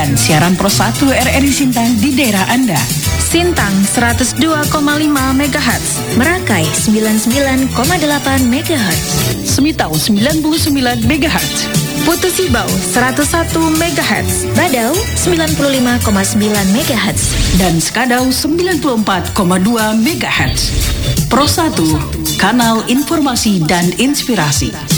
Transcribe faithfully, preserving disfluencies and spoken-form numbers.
dan siaran Pro satu R R I Sintang di daerah Anda. Sintang seratus dua koma lima megahertz, Merakai sembilan puluh sembilan koma delapan megahertz, Semitau sembilan puluh sembilan megahertz, Putu Sibau seratus satu megahertz, Badau sembilan puluh lima koma sembilan megahertz, dan Skadau sembilan puluh empat koma dua megahertz. Pro satu, kanal informasi dan inspirasi.